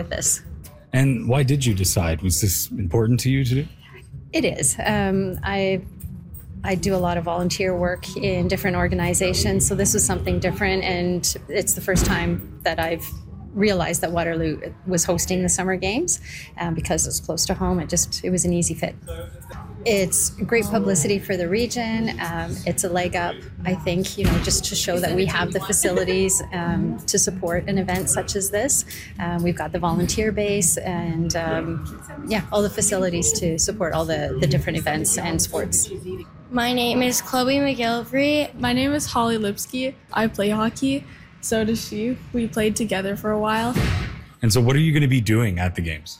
with this. And why did you decide? Was this important to you to do? It is. I do a lot of volunteer work in different organizations, so this was something different, and it's the first time that I've realized that Waterloo was hosting the Summer Games because it's close to home. It was an easy fit. It's great publicity for the region. It's a leg up, I think, just to show that we have the facilities to support an event such as this. We've got the volunteer base and, all the facilities to support all the different events and sports. My name is Chloe McGillivray. My name is Holly Lipsky. I play hockey. So does she. We played together for a while. And so what are you going to be doing at the games?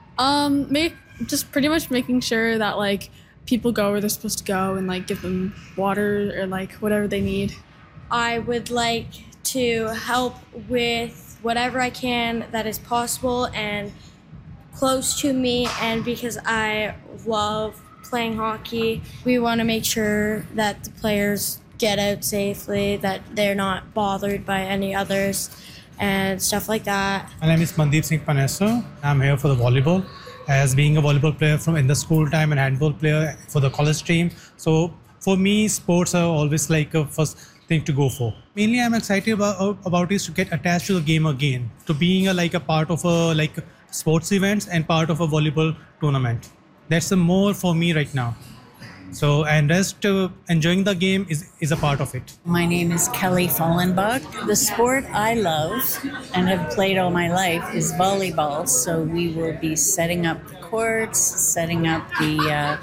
Just pretty much making sure that people go where they're supposed to go and give them water or whatever they need. I would like to help with whatever I can that is possible and close to me, and because I love playing hockey, we want to make sure that the players get out safely, that they're not bothered by any others and stuff like that. My name is Mandeep Singh Panesso. I'm here for the volleyball, as being a volleyball player from in the school time and handball player for the college team. So for me, sports are always a first thing to go for. Mainly I'm excited about is to get attached to the game again, to being a part of a sports events and part of a volleyball tournament. That's the more for me right now. So, and rest enjoying the game is a part of it. My name is Kelly Fallenbach. The sport I love and have played all my life is volleyball. So we will be setting up the courts, setting up the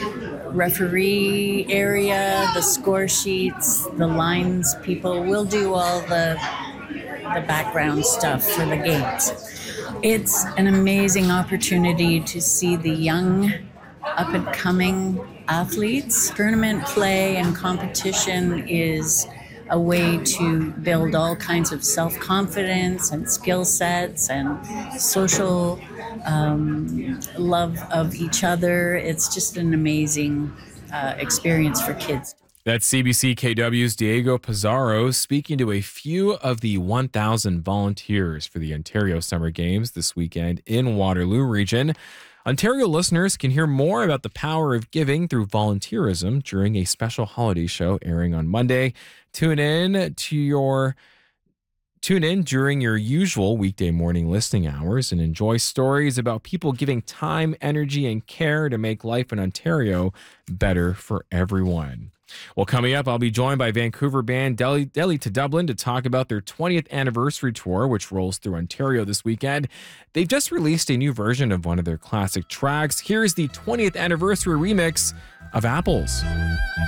referee area, the score sheets, the lines people. We'll do all the background stuff for the games. It's an amazing opportunity to see the young up-and-coming athletes. Tournament play and competition is a way to build all kinds of self-confidence and skill sets and social love of each other. It's just an amazing experience for kids. That's CBC KW's Diego Pizarro speaking to a few of the 1,000 volunteers for the Ontario Summer Games this weekend in Waterloo region. Ontario listeners can hear more about the power of giving through volunteerism during a special holiday show airing on Monday. Tune in during your usual weekday morning listening hours and enjoy stories about people giving time, energy, and care to make life in Ontario better for everyone. Well, coming up, I'll be joined by Vancouver band Delhi to Dublin to talk about their 20th anniversary tour, which rolls through Ontario this weekend. They've just released a new version of one of their classic tracks. Here's the 20th anniversary remix of Apples.